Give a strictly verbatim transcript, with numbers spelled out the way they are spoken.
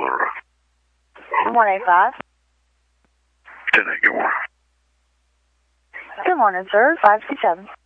one eight five. ten eight, good morning. Good morning, sir. five two seven.